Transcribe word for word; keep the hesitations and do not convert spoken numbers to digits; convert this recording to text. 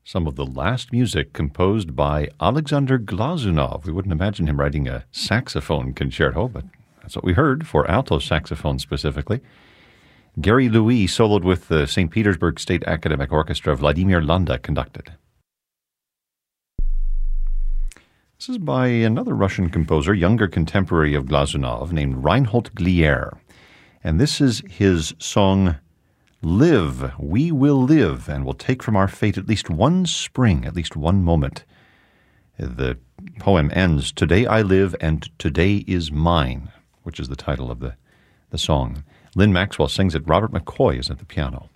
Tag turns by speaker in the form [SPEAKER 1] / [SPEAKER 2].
[SPEAKER 1] Some of the last music composed by Alexander Glazunov. We wouldn't imagine him writing a saxophone concerto, but that's what we heard, for alto saxophone specifically. Gary Louis soloed with the Saint Petersburg State Academic Orchestra. Vladimir Landa conducted. This is by another Russian composer, younger contemporary of Glazunov, named Reinhold Glier. And this is his song, Live, We Will Live, and will take from our fate at least one spring, at least one moment. The poem ends, Today I live and today is mine, which is the title of the, the song. Lynn Maxwell sings it. Robert McCoy is at the piano.